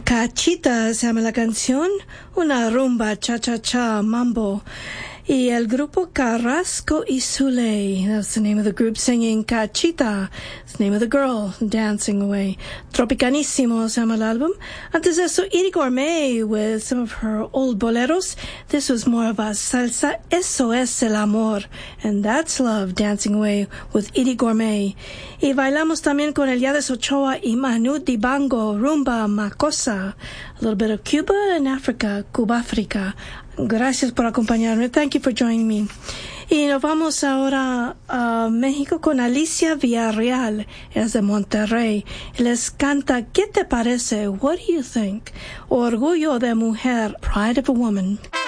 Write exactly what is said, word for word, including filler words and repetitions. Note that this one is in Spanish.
Cachita se llama la canción, una rumba cha-cha-cha mambo. Y el grupo Carrasco y Zuley, that's the name of the group singing Cachita. It's the name of the girl dancing away. Tropicanísimo se llama el álbum. Antes de eso, Edie Gourmet with some of her old boleros. This was more of a salsa. Eso es el amor. And that's love, dancing away with Edie Gourmet. Y bailamos también con Eliades Ochoa y Manu Dibango, rumba macosa. A little bit of Cuba and Africa, Cuba-Africa. Gracias por acompañarme. Thank you for joining me. Y nos vamos ahora a México con Alicia Villarreal. Es de Monterrey. Les canta ¿Qué te parece? What do you think? Orgullo de mujer. Pride of a woman.